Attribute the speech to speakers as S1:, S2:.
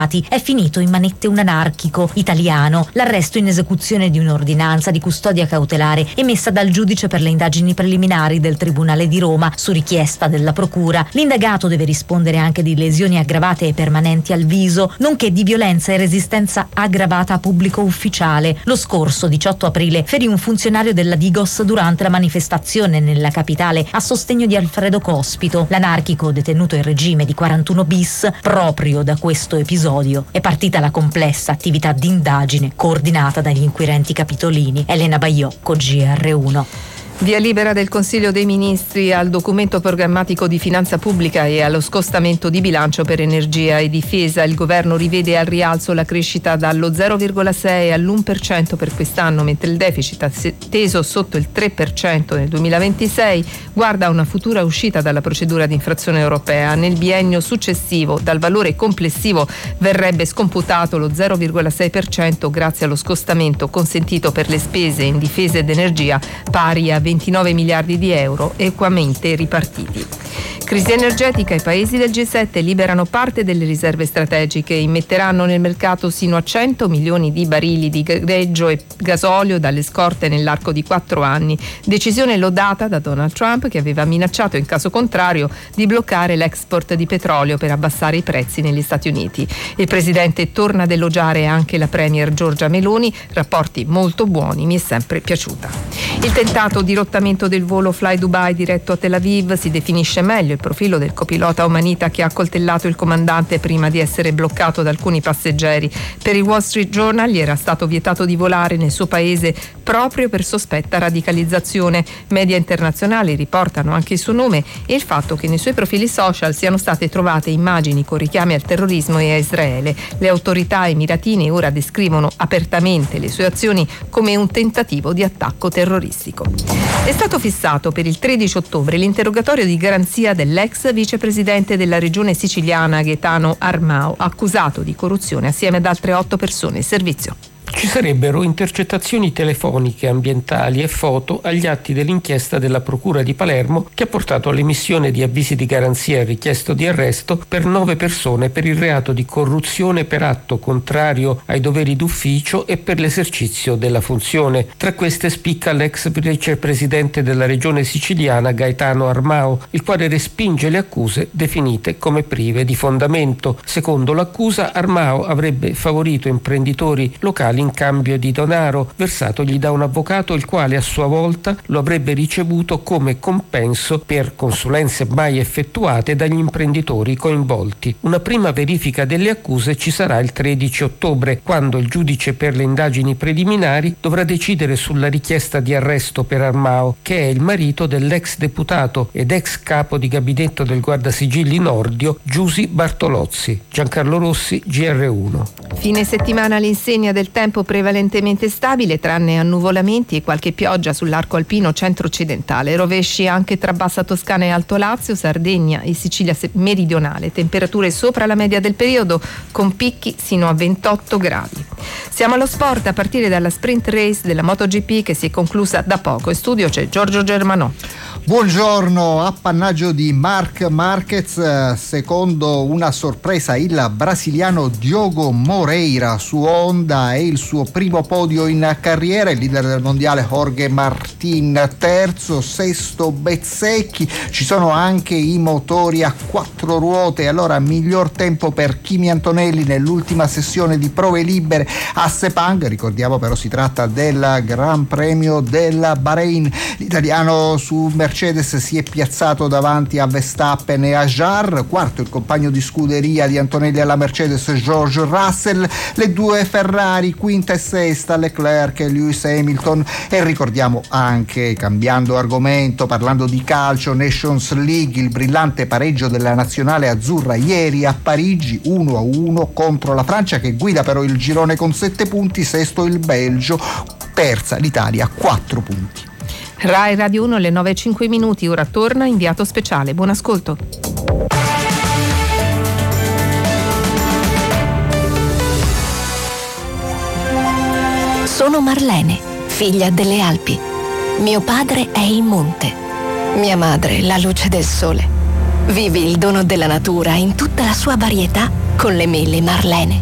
S1: è finito in manette un anarchico italiano. L'arresto in esecuzione di un'ordinanza di custodia cautelare emessa dal giudice per le indagini preliminari del Tribunale di Roma su richiesta della procura. L'indagato deve rispondere anche di lesioni aggravate e permanenti al viso, nonché di violenza e resistenza aggravata a pubblico ufficiale. Lo scorso 18 aprile ferì un funzionario della Digos durante la manifestazione nella capitale a sostegno di Alfredo Cospito. L'anarchico, detenuto in regime di 41 bis, proprio da questo episodio è partita la complessa attività di indagine coordinata dagli inquirenti capitolini. Elena Baiocco, GR1.
S2: Via libera del Consiglio dei Ministri al documento programmatico di finanza pubblica e allo scostamento di bilancio per energia e difesa. Il governo rivede al rialzo la crescita dallo 0,6 all'1% per quest'anno, mentre il deficit teso sotto il 3% nel 2026 guarda a una futura uscita dalla procedura di infrazione europea. Nel biennio successivo dal valore complessivo verrebbe scomputato lo 0,6% grazie allo scostamento consentito per le spese in difesa ed energia pari a 29 miliardi di euro equamente ripartiti. Crisi energetica, i paesi del G7 liberano parte delle riserve strategiche, immetteranno nel mercato sino a 100 milioni di barili di greggio e gasolio dalle scorte nell'arco di 4 anni. Decisione lodata da Donald Trump, che aveva minacciato in caso contrario di bloccare l'export di petrolio per abbassare i prezzi negli Stati Uniti. Il presidente torna ad elogiare anche la premier Giorgia Meloni, rapporti molto buoni, mi è sempre piaciuta. Il tentato dirottamento del volo Fly Dubai diretto a Tel Aviv si definisce meglio il profilo del copilota omanita che ha accoltellato il comandante prima di essere bloccato da alcuni passeggeri. Per il Wall Street Journal gli era stato vietato di volare nel suo paese proprio per sospetta radicalizzazione. Media internazionali riportano anche il suo nome e il fatto che nei suoi profili social siano state trovate immagini con richiami al terrorismo e a Israele. Le autorità emiratine ora descrivono apertamente le sue azioni come un tentativo di attacco terroristico. È stato fissato per il 13 ottobre l'interrogatorio di garanzia dell'ex vicepresidente della regione siciliana Gaetano Armao, accusato di corruzione assieme ad altre 8 persone. Servizio.
S3: Ci sarebbero intercettazioni telefoniche, ambientali e foto agli atti dell'inchiesta della Procura di Palermo che ha portato all'emissione di avvisi di garanzia e richiesto di arresto per 9 persone per il reato di corruzione per atto contrario ai doveri d'ufficio e per l'esercizio della funzione. Tra queste spicca l'ex vicepresidente della regione siciliana Gaetano Armao, il quale respinge le accuse definite come prive di fondamento. Secondo l'accusa, Armao avrebbe favorito imprenditori locali in cambio di denaro versatogli da un avvocato, il quale a sua volta lo avrebbe ricevuto come compenso per consulenze mai effettuate dagli imprenditori coinvolti. Una prima verifica delle accuse ci sarà il 13 ottobre, quando il giudice per le indagini preliminari dovrà decidere sulla richiesta di arresto per Armao, che è il marito dell'ex deputato ed ex capo di gabinetto del Guardasigilli Nordio Giusi Bartolozzi. Giancarlo Rossi, GR1.
S2: Fine settimana all'insegna del tempo prevalentemente stabile, tranne annuvolamenti e qualche pioggia sull'arco alpino centro-occidentale. Rovesci anche tra Bassa Toscana e Alto Lazio, Sardegna e Sicilia meridionale. Temperature sopra la media del periodo con picchi sino a 28 gradi. Siamo allo sport a partire dalla sprint race della MotoGP che si è conclusa da poco. In studio c'è Giorgio Germanò.
S4: Buongiorno, appannaggio di Marc Marquez, secondo una sorpresa il brasiliano Diogo Moreira su Honda, è il suo primo podio in carriera, il leader del mondiale Jorge Martin terzo, sesto Bezzecchi, ci sono anche i motori a 4 ruote, allora miglior tempo per Kimi Antonelli nell'ultima sessione di prove libere a Sepang, ricordiamo però si tratta del Gran Premio del Bahrain, l'italiano su Mercedes si è piazzato davanti a Verstappen e a Jarre, quarto il compagno di scuderia di Antonelli alla Mercedes George Russell, le due Ferrari quinta e sesta Leclerc e Lewis Hamilton. E ricordiamo anche, cambiando argomento, parlando di calcio, Nations League, il brillante pareggio della nazionale azzurra ieri a Parigi 1-1 contro la Francia, che guida però il girone con 7 punti, sesto il Belgio, terza l'Italia 4 punti.
S2: Rai Radio 1 alle 9:05, ora torna inviato speciale. Buon ascolto.
S5: Sono Marlene, figlia delle Alpi. Mio padre è il monte, mia madre la luce del sole. Vivi il dono della natura in tutta la sua varietà con le mele Marlene.